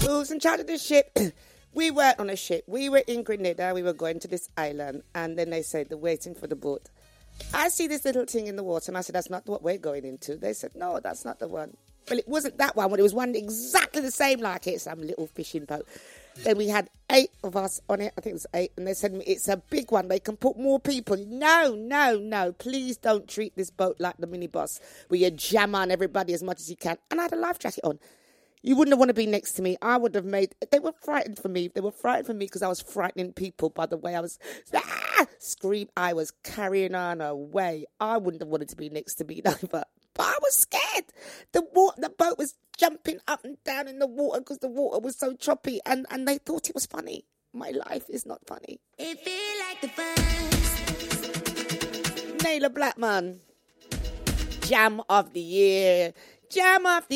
Who's in charge of the ship? We weren't on a ship. We were in Grenada. We were going to this island. And then they said they're waiting for the boat. I see this little thing in the water. And I said, that's not what we're going into. They said, no, that's not the one. Well, it wasn't that one. But it was one exactly the same like it. Some little fishing boat. Then we had 8 of us on it. I think it was 8. And they said, it's a big one. They can put more people. No. Please don't treat this boat like the minibus where you jam on everybody as much as you can. And I had a life jacket on. You wouldn't have wanted to be next to me. I would have made... They were frightened for me. They were frightened for me because I was frightening people by the way I was... Scream. I was carrying on away. I wouldn't have wanted to be next to me either. But I was scared. The boat was jumping up and down in the water because the water was so choppy. And they thought it was funny. My life is not funny. It feel like the first. Naylor Blackman. Jam of the year. Jam of the